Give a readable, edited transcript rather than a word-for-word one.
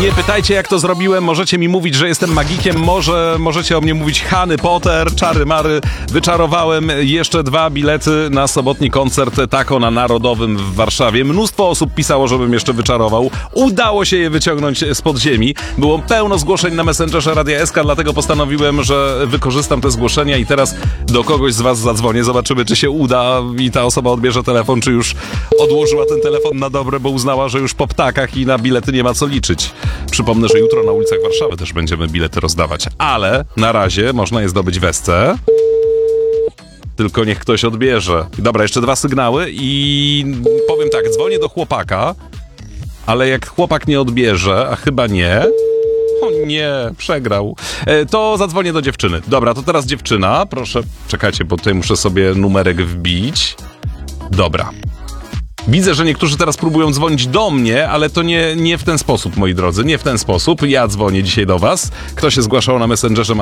Nie pytajcie, jak to zrobiłem. Możecie mi mówić, że jestem magikiem. Możecie o mnie mówić Harry Potter, czary mary. Wyczarowałem jeszcze 2 bilety na sobotni koncert Taco na Narodowym w Warszawie. Mnóstwo osób pisało, żebym jeszcze wyczarował. Udało się je wyciągnąć z podziemi. Było pełno zgłoszeń na Messengerze Radia SK, dlatego postanowiłem, że wykorzystam te zgłoszenia i teraz do kogoś z was zadzwonię. Zobaczymy, czy się uda i ta osoba odbierze telefon, czy już odłożyła ten telefon na dobre, bo uznała, że już po ptakach i na bilety nie ma co liczyć. Przypomnę, że jutro na ulicach Warszawy też będziemy bilety rozdawać, ale na razie można je zdobyć w SC. Tylko niech ktoś odbierze. Dobra, jeszcze 2 sygnały i powiem tak, dzwonię do chłopaka, ale jak chłopak nie odbierze, a chyba nie... O nie, przegrał. To zadzwonię do dziewczyny. Dobra, to teraz dziewczyna. Proszę, czekajcie, bo tutaj muszę sobie numerek wbić. Dobra. Widzę, że niektórzy teraz próbują dzwonić do mnie, ale to nie w ten sposób, moi drodzy, nie w ten sposób. Ja dzwonię dzisiaj do was. Kto się zgłaszał na Messengerze,